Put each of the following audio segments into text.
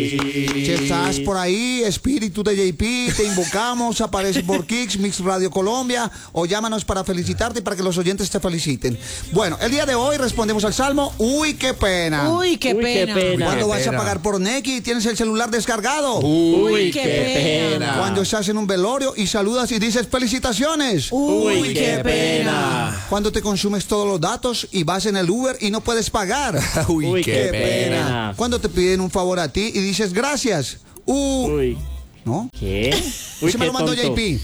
Si estás por ahí, espíritu de JP, te invocamos, aparece por Kicks, Mix Radio Colombia, o llámanos para felicitarte y para que los oyentes te feliciten. Bueno, el día de hoy respondemos al salmo, uy, qué pena. Uy, qué pena. Cuando vas a pagar por Nequi y tienes el celular descargado. Uy, qué pena. Cuando estás en un velorio y saludas y dices felicitaciones. Uy, qué pena. Cuando te consumes todos los datos y vas en el Uber y no puedes pagar. Uy, qué pena. Cuando te piden un favor a ti y dices gracias. Uy. ¿No? ¿Qué? Uy, Ese me lo mandó tonto. JP.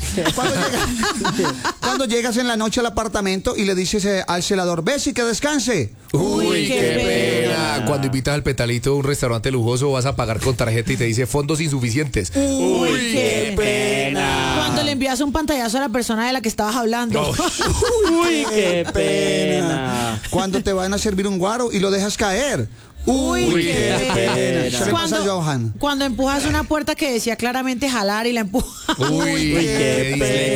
Cuando llegas en la noche al apartamento y le dices al celador, ves y que descanse. Uy, qué pena. Cuando invitas al petalito a un restaurante lujoso, vas a pagar con tarjeta y te dice fondos insuficientes. Uy, qué pena. Cuando le envías un pantallazo a la persona de la que estabas hablando. Uy, qué pena. Cuando te van a servir un guaro y lo dejas caer. Uy, qué pena. Eso le pasa a Johan. Cuando empujas una puerta que decía claramente jalar y la empujas. Uy, qué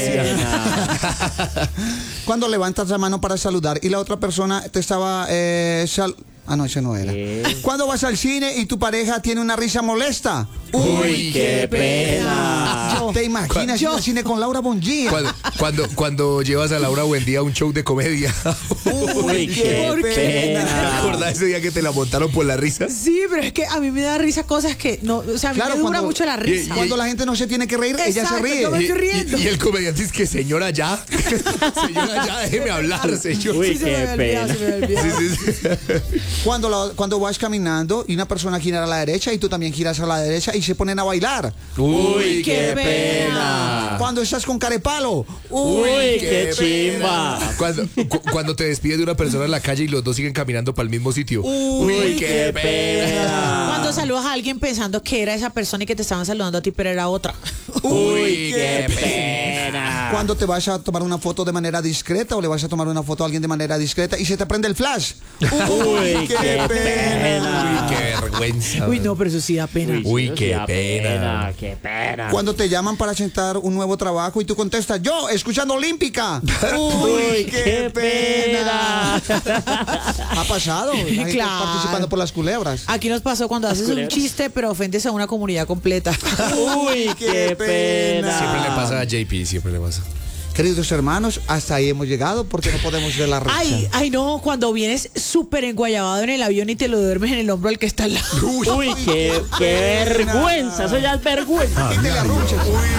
pena. Cuando levantas la mano para saludar y la otra persona te estaba... no, ese no era. Cuando vas al cine y tu pareja tiene una risa molesta. Uy, qué pena. ¿Te imaginas ir al cine con Laura Bongia? Cuando llevas a Laura Buendía a un show de comedia. Uy, qué ¿Te pena. acordás ese día que te la montaron por la risa? Sí, pero es que a mí me da risa cosas que no, o sea, a mí Claro, me dura cuando- mucho la risa. Cuando la gente no se tiene que reír, ella se Exacto, ríe. yo me estoy riendo. Y el comediante es que, señora, ya. Señora, ya, déjeme hablar, señor. Uy, Se me qué había olvidado, pena. se me había olvidado. Sí. Cuando vas caminando y una persona gira a la derecha y tú también giras a la derecha y se ponen a bailar. Uy, qué pena. pena. Cuando estás con carepalo. Uy, qué chimba. Cuando te despides de una persona en la calle y los dos siguen caminando para el mismo sitio. Uy, qué pena. Cuando saludas a alguien pensando que era esa persona y que te estaban saludando a ti, pero era otra. Uy, qué pena. Cuando te vas a tomar una foto de manera discreta o le vas a tomar una foto a alguien de manera discreta y se te prende el flash. Uy, qué Uy, pena. qué vergüenza. Uy, no, pero eso sí da pena. Uy, Eso qué sí da pena. Qué pena. Cuando te llaman para sentar un nuevo trabajo y tú contestas, yo, escuchando Olímpica. Uy, qué pena. Ha pasado. La gente Claro. participando por las culebras. Aquí nos pasó cuando haces un culebras. chiste, pero ofendes a una comunidad completa. Uy, qué pena. Siempre le pasa a JP, siempre le pasa. Queridos hermanos, hasta ahí hemos llegado porque no podemos ver la risa. Ay, no, cuando vienes súper enguayabado en el avión y te lo duermes en el hombro al que está al lado. Uy, qué vergüenza. Eso ya es vergüenza. Y te le arrunchas.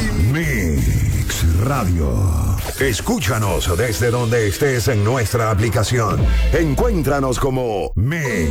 Mix Radio. Escúchanos desde donde estés en nuestra aplicación. Encuéntranos como Mix.